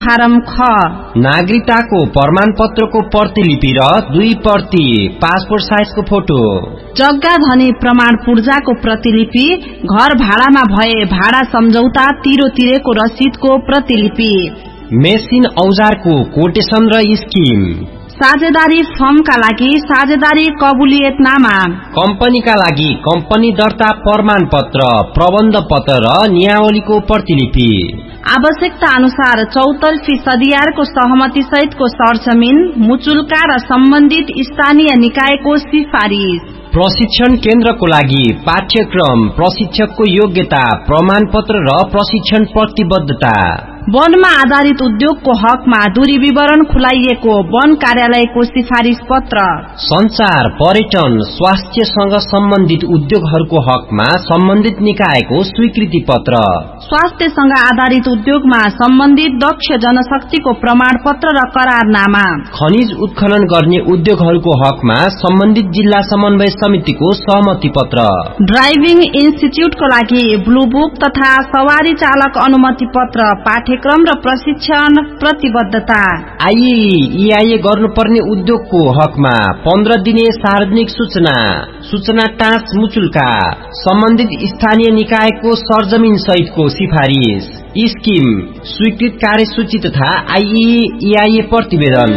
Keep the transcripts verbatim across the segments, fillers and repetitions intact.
Form ख नागरिकताको प्रमाण पत्रको प्रतिलिपि र दुई प्रति पासपोर्ट साइजको फोटो। जग्गा धनी प्रमाण पूर्जाको प्रतिलिपि, घर भाडामा भए भाडा सम्झौता तिरो तिरेको रसिदको प्रतिलिपि। मेसिन औजारको कोटेसन र स्किम। साझेदारी फर्मका लागि साझेदारी कबुलियतनामा। कम्पनीका लागि कम्पनी दर्ता प्रमाण पत्र, प्रबन्ध पत्र र नियावलीको प्रतिलिपि। आवश्यकता अनुसार चौतर्फी सदियारको सहमति सहितको सरजमिन, मुचुल्का र सम्बन्धित स्थानीय निकायको सिफारिस। प्रशिक्षण केन्द्रको लागि पाठ्यक्रम, प्रशिक्षकको योग्यता, प्रमाण पत्र र प्रशिक्षण प्रतिबद्धता। वनमा आधारित उद्योगको हकमा दूरी विवरण खुलाइएको वन कार्यालयको सिफारिस पत्र। संचार, पर्यटन, स्वास्थ्यसँग सम्बन्धित उद्योगहरूको हकमा सम्बन्धित निकायको स्वीकृति पत्र। स्वास्थ्यसँग आधारित उद्योगमा सम्बन्धित दक्ष जनशक्तिको प्रमाण पत्र र करारनामा। खनिज उत्खनन गर्ने उद्योगहरूको हकमा सम्बन्धित जिल्ला समन्वय समितिको सहमति पत्र। ड्राइभिङ इन्स्टिच्युटको लागि ब्लू बुक तथा सवारी चालक अनुमति पत्र, पाठ्यक्रम र प्रशिक्षण प्रतिबद्धता। आईईआईए गर्नुपर्ने उद्योगको हकमा पन्ध्र दिने सार्वजनिक सूचना, सूचना टाँस मुचुल्का, सम्बन्धित स्थानीय निकायको सरजमिन सहितको सिफारिस। स्किम, स्वीकृत कार्यसूची तथा आईईआईए प्रतिवेदन।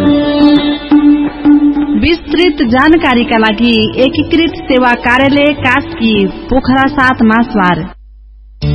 विस्तृत जानकारीका लागि एकीकृत सेवा कार्यालय कास्की, पोखरा सात मासवार।